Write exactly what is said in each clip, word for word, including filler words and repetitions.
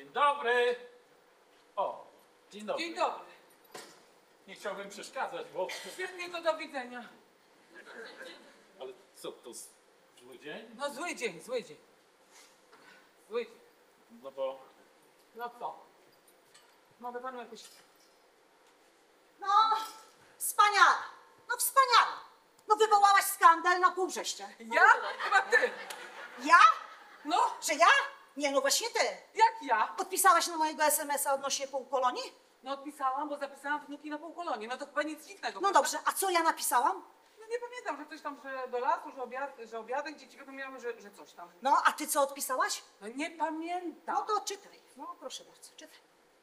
Dzień dobry. O, dzień dobry. Dzień dobry. Nie chciałbym przeszkadzać, bo... Świetnie, to do widzenia. Ale co, to z- zły dzień? No zły dzień, zły dzień. Zły dzień. No bo... No co? Mogę panu jakoś... No, wspaniale. No wspaniale. No wywołałaś skandal na pół września. Ja? Chyba ty. Ja? No, Że ja? Nie, no właśnie ty. jak ja? Odpisałaś na mojego es em es a odnośnie półkolonii? No odpisałam, bo zapisałam wnuki na półkolonii. No to chyba nic dziwnego. No prawda? dobrze, a co ja napisałam? No nie pamiętam, że coś tam, że do lasu, że, obiad, że obiadek dzieci miały, że, że coś tam. No, a ty co odpisałaś? No nie pamiętam. No to czytaj. No proszę bardzo, czytaj.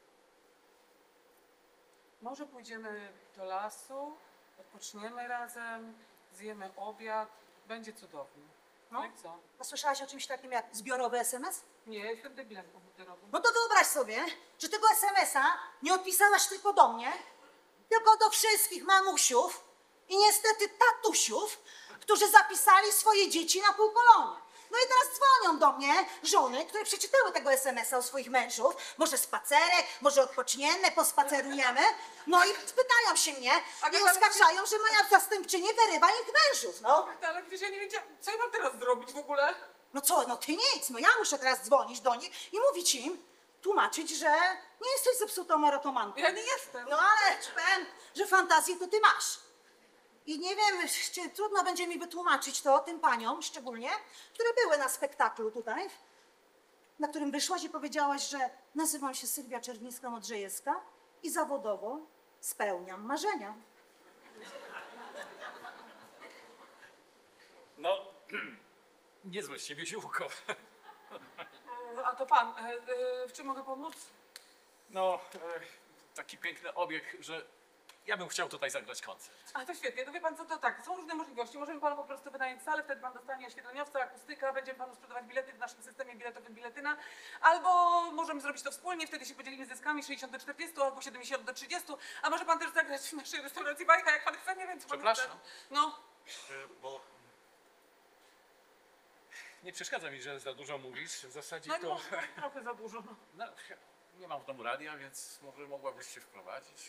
Może pójdziemy do lasu, odpoczniemy razem, zjemy obiad, będzie cudownie. No, No. i co? A słyszałaś o czymś takim jak zbiorowy es em es? Nie, jestem debilem komputerowym. No to wyobraź sobie, że tego es em es a nie odpisałaś tylko do mnie, tylko do wszystkich mamusiów i niestety tatusiów, którzy zapisali swoje dzieci na półkolonie. No i teraz dzwonią do mnie żony, które przeczytały tego es em es a u swoich mężów. Może spacerek, może odpoczniemy, pospacerujemy. No i pytają się mnie A i wie pan- oskarżają, że moja zastępczyni wyrywa ich mężów, no. Ale przecież ja nie wiedziałam, co ja mam teraz zrobić w ogóle? No co, no ty nic, no ja muszę teraz dzwonić do nich i mówić im, tłumaczyć, że nie jesteś zepsutą erotomanką. Ja nie jestem. No ale ci powiem, że fantazję to ty masz. I nie wiem, czy trudno będzie mi wytłumaczyć to tym paniom szczególnie, które były na spektaklu tutaj, na którym wyszłaś i powiedziałaś, że nazywam się Sylwia Czerwińska-Modrzejewska i zawodowo spełniam marzenia. No... Niezłe z ciebie ziółko. E, A to pan, e, e, w czym mogę pomóc? No, e, taki piękny obieg, że ja bym chciał tutaj zagrać koncert. A to świetnie, to wie pan co, to tak, są różne możliwości. Możemy panu po prostu wynająć salę, wtedy pan dostanie oświetleniowca, akustyka, będziemy panu sprzedawać bilety w naszym systemie biletowym Biletyna. Albo możemy zrobić to wspólnie, wtedy się podzielimy zyskami sześćdziesiąt do czterdziestu albo siedemdziesiąt do trzydziestu. A może pan też zagrać w naszej restauracji bajka, jak pan chce, nie wiem co pan Przepraszam. chce. No, E, Bo... Nie przeszkadza mi, że za dużo mówisz. W zasadzie no, to... no trochę za dużo. No. No, nie mam w domu radia, więc może mogłabyś się wprowadzić.